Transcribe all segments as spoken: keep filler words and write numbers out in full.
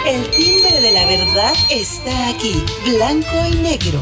El timbre de la verdad está aquí, blanco y negro.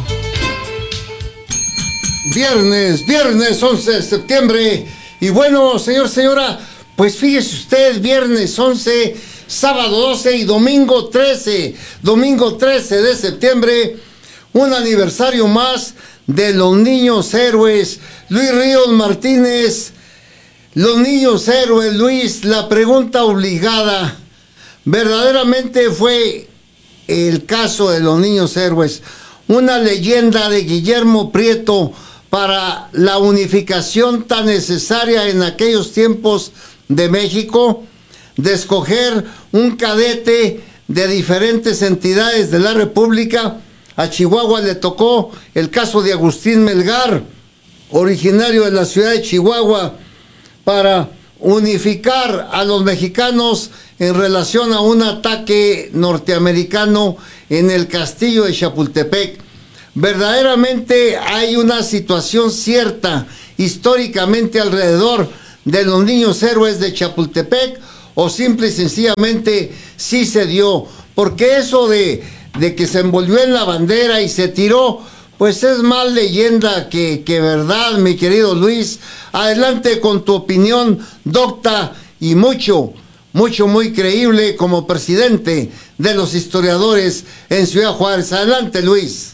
Viernes, viernes once de septiembre. Y bueno, señor, señora, pues fíjese usted, viernes once, sábado doce y domingo trece, domingo trece de septiembre, un aniversario más de los niños héroes. Luis Ríos Martínez, los niños héroes, Luis, la pregunta obligada, ¿verdaderamente fue el caso de los niños héroes una leyenda de Guillermo Prieto para la unificación tan necesaria en aquellos tiempos de México, de escoger un cadete de diferentes entidades de la República? A Chihuahua le tocó el caso de Agustín Melgar, originario de la ciudad de Chihuahua, para unificar a los mexicanos en relación a un ataque norteamericano en el castillo de Chapultepec. Verdaderamente hay una situación cierta históricamente alrededor de los niños héroes de Chapultepec, o simple y sencillamente sí se dio, porque eso de, de que se envolvió en la bandera y se tiró, pues es más leyenda que, que verdad, mi querido Luis. Adelante con tu opinión docta y mucho, mucho, muy creíble como presidente de los historiadores en Ciudad Juárez. Adelante, Luis.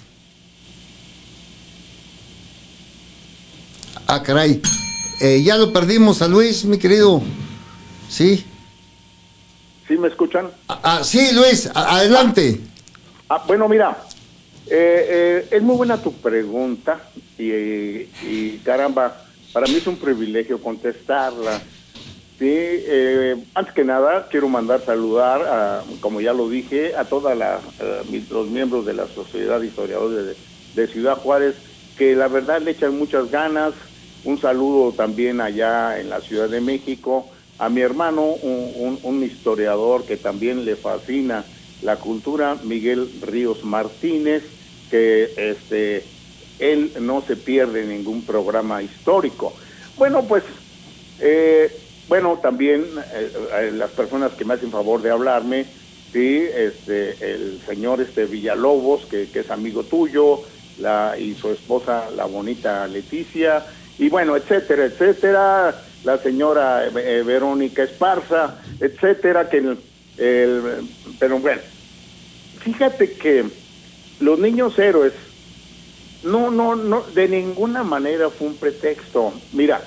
Ah, caray. Eh, ya lo perdimos a Luis, mi querido. ¿Sí? ¿Sí me escuchan? Ah, ah, sí, Luis, a adelante. Ah, bueno, mira, eh, eh, es muy buena tu pregunta y, y caramba, para mí es un privilegio contestarla. Sí, eh, antes que nada quiero mandar saludar, a, como ya lo dije, a todos los miembros de la Sociedad de Historiadores de, de Ciudad Juárez, que la verdad le echan muchas ganas. Un saludo también allá en la Ciudad de México, a mi hermano, un, un, un historiador que también le fascina la cultura, Miguel Ríos Martínez, que este él no se pierde ningún programa histórico. Bueno, pues, eh, bueno, también eh, las personas que me hacen favor de hablarme, sí, este, el señor este Villalobos, que, que es amigo tuyo, la, y su esposa, la bonita Leticia, y bueno, etcétera, etcétera, la señora eh, Verónica Esparza, etcétera, que el, el, pero bueno, fíjate que los niños héroes no, no, no, de ninguna manera fue un pretexto. Mira,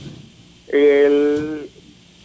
el,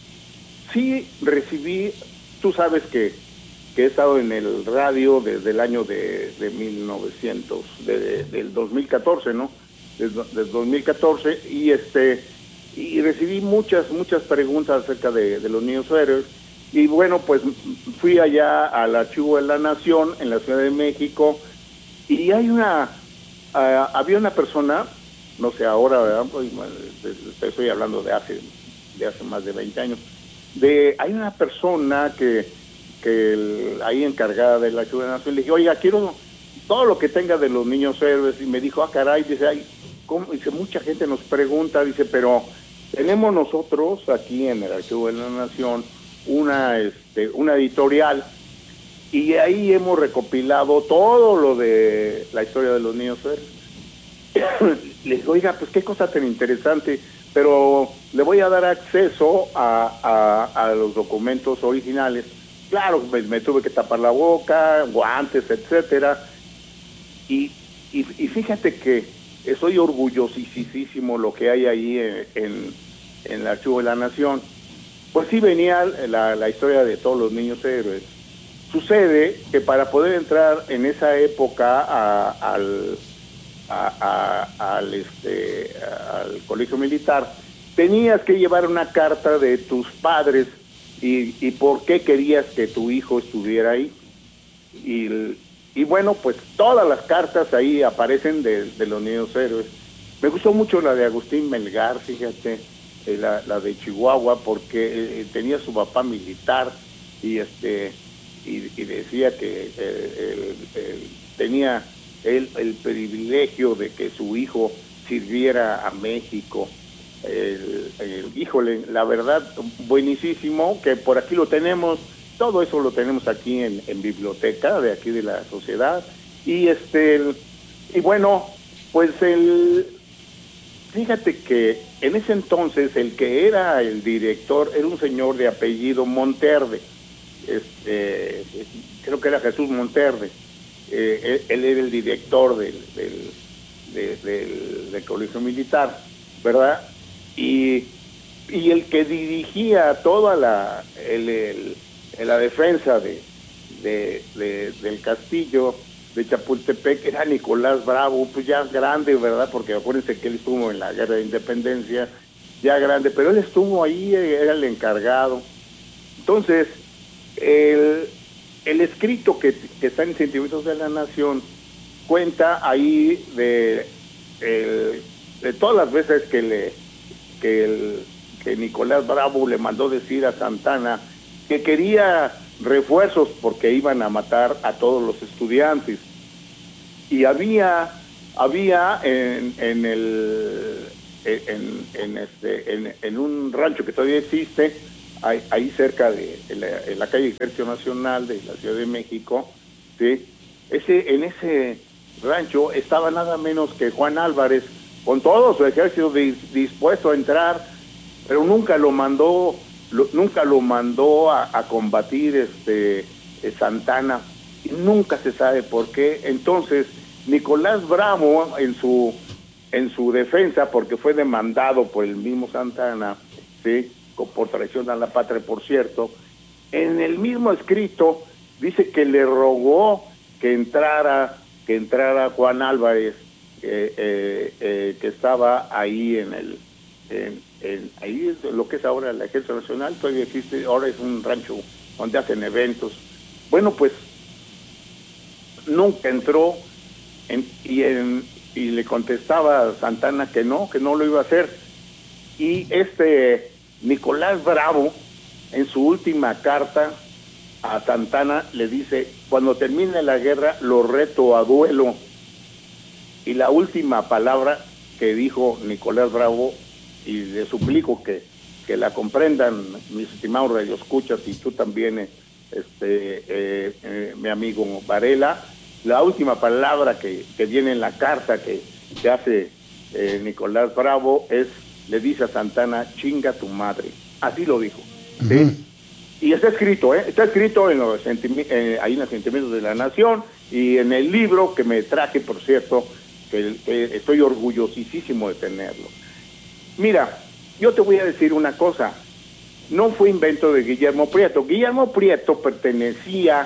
sí recibí, tú sabes que, que he estado en el radio desde el año de, de mil novecientos, de, de, del dos mil catorce, ¿no? Desde, desde dos mil catorce, y este y recibí muchas, muchas preguntas acerca de, de los niños héroes, y bueno, pues fui allá al Archivo de la Nación en la Ciudad de México, y hay una, uh, había una persona, no sé ahora, ¿verdad? Pues, estoy hablando de hace, de hace más de veinte años, de, hay una persona que, que el, ahí encargada del Archivo de la Nación, le dije, oiga, quiero todo lo que tenga de los niños héroes, y me dijo, ah, caray, dice, ay, ¿cómo? Dice, mucha gente nos pregunta, dice, pero tenemos nosotros aquí en el Archivo de la Nación una, este, una editorial, y ahí hemos recopilado todo lo de la historia de los niños héroes. Le digo, oiga, pues qué cosa tan interesante, pero le voy a dar acceso a, a, a los documentos originales. Claro, me, me tuve que tapar la boca, guantes, etcétera, y, y, y fíjate que estoy orgullosísimo lo que hay ahí en, en, en el Archivo de la Nación. Pues sí venía la, la historia de todos los niños héroes. Sucede que para poder entrar en esa época a, al, a, a, al, este, al colegio militar, tenías que llevar una carta de tus padres y, y por qué querías que tu hijo estuviera ahí. Y, y bueno, pues todas las cartas ahí aparecen de, de los niños héroes. Me gustó mucho la de Agustín Melgar, fíjate, eh, la, la de Chihuahua, porque eh, tenía su papá militar y este y, y decía que eh, el, el, tenía él el, el privilegio de que su hijo sirviera a México. El, el, híjole, la verdad, buenísimo, que por aquí lo tenemos todo eso lo tenemos aquí en, en biblioteca de aquí de la sociedad. Y este el, y bueno, pues el fíjate que en ese entonces el que era el director era un señor de apellido Monterde. Este, creo que era Jesús Monterde. Eh, él, él era el director del, del, de, del, del colegio militar, ¿verdad? Y, y el que dirigía toda la, el, el, la defensa de, de, de, del castillo de Chapultepec era Nicolás Bravo, pues ya grande, ¿verdad? Porque acuérdense que él estuvo en la Guerra de Independencia, ya grande, pero él estuvo ahí, era el encargado. Entonces, el, el escrito que, que está en Sentimientos de la Nación cuenta ahí de, el, de todas las veces que le que, el, que Nicolás Bravo le mandó decir a Santana que quería refuerzos porque iban a matar a todos los estudiantes. Y había había en, en el en, en este en, en un rancho que todavía existe ahí, ahí cerca de en la, en la calle Ejército Nacional de la Ciudad de México, ¿sí? Ese en ese rancho estaba nada menos que Juan Álvarez con todo su ejército dis, dispuesto a entrar, pero nunca lo mandó Lo, nunca lo mandó a, a combatir este eh, Santana, y nunca se sabe por qué. Entonces Nicolás Bravo en su en su defensa, porque fue demandado por el mismo Santana, ¿sí? Por traición a la patria, por cierto, en el mismo escrito dice que le rogó que entrara que entrara Juan Álvarez, eh, eh, eh, que estaba ahí en el en, en, ahí es lo que es ahora el Ejército Nacional, todavía existe, ahora es un rancho donde hacen eventos. Bueno, pues nunca entró en, y, en, y le contestaba a Santana que no, que no lo iba a hacer. Y este Nicolás Bravo, en su última carta a Santana, le dice: cuando termine la guerra lo reto a duelo. Y la última palabra que dijo Nicolás Bravo, y le suplico que, que la comprendan mis estimados radioescuchas y tú también, este eh, eh, mi amigo Varela, la última palabra que, que viene en la carta que, que hace eh, Nicolás Bravo es, le dice a Santana: chinga tu madre. Así lo dijo. Uh-huh. ¿Sí? Y está escrito, ¿eh? Está escrito en los sentimi- eh, ahí en los Sentimientos de la Nación y en el libro que me traje, por cierto, que, que estoy orgullosísimo de tenerlo. Mira, yo te voy a decir una cosa, no fue invento de Guillermo Prieto. Guillermo Prieto pertenecía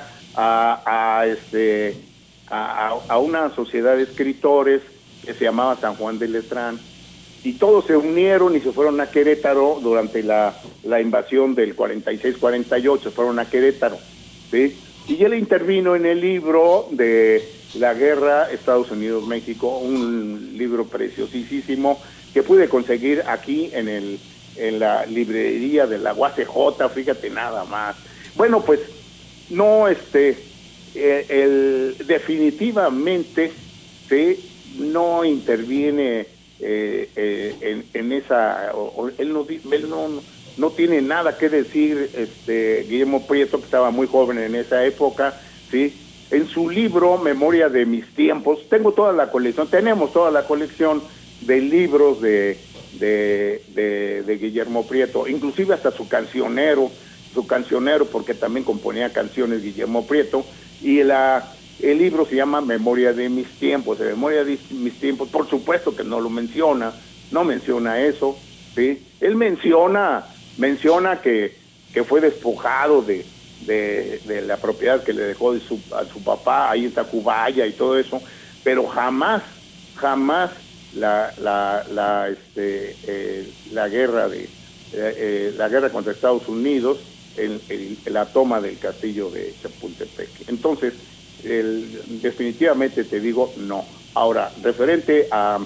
a, a este a, a una sociedad de escritores que se llamaba San Juan de Letrán, y todos se unieron y se fueron a Querétaro durante la, la invasión del cuarenta y seis cuarenta y ocho, fueron a Querétaro, ¿sí? Y él intervino en el libro de la guerra Estados Unidos-México, un libro preciosísimo que pude conseguir aquí en el en la librería de la U A C J, fíjate nada más. Bueno, pues no, este, eh, el, definitivamente, ¿sí? No interviene eh, eh, en, en esa, o, o, él, no, él no, no tiene nada que decir, este, Guillermo Prieto, que estaba muy joven en esa época, ¿sí? En su libro Memoria de mis tiempos, tengo toda la colección, tenemos toda la colección de libros de, de, de, de Guillermo Prieto, inclusive hasta su cancionero, su cancionero, porque también componía canciones Guillermo Prieto, y la, el libro se llama Memoria de mis tiempos, de Memoria de mis tiempos, por supuesto que no lo menciona, no menciona eso, ¿sí? Él menciona, menciona que, que fue despojado de, de, de la propiedad que le dejó de su, a su papá, ahí en Tacubaya y todo eso, pero jamás, jamás la la la este eh, la guerra de eh, eh, la guerra contra Estados Unidos, en, en, en la toma del castillo de Chapultepec. Entonces, el, definitivamente te digo no. Ahora, referente a,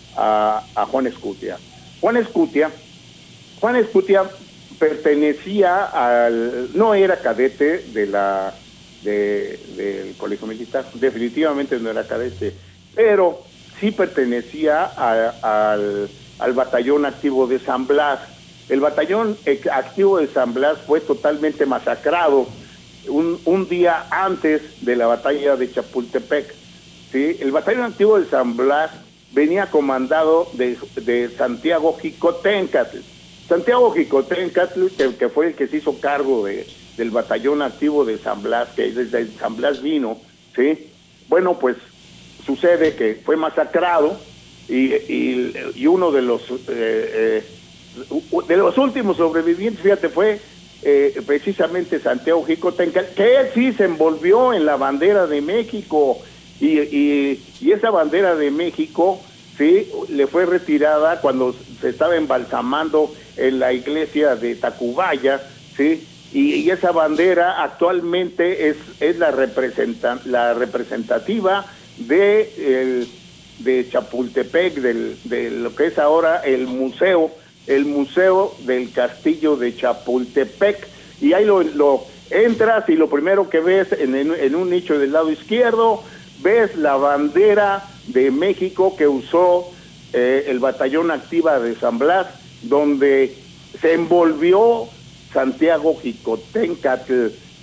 a a Juan Escutia. Juan Escutia, Juan Escutia pertenecía al, no era cadete de la de del colegio militar, definitivamente no era cadete, pero sí pertenecía a, al, al batallón activo de San Blas. El batallón activo de San Blas fue totalmente masacrado un, un día antes de la batalla de Chapultepec. ¿Sí? El batallón activo de San Blas venía comandado de, de Santiago Jicotencatl. Santiago Jicotencatl, que, que fue el que se hizo cargo de, del batallón activo de San Blas, que desde San Blas vino, ¿sí? Bueno, pues sucede que fue masacrado y, y, y uno de los eh, eh, de los últimos sobrevivientes, fíjate, fue eh, precisamente Santiago Jicotencatl, que él sí se envolvió en la bandera de México y, y, y esa bandera de México, sí, le fue retirada cuando se estaba embalsamando en la iglesia de Tacubaya, sí, y, y esa bandera actualmente es es la representa, la representativa de el, de Chapultepec, del, de lo que es ahora el museo, el museo del castillo de Chapultepec, y ahí lo, lo entras y lo primero que ves en, en, en un nicho del lado izquierdo, ves la bandera de México que usó eh, el batallón activa de San Blas, donde se envolvió Santiago Jicotencatl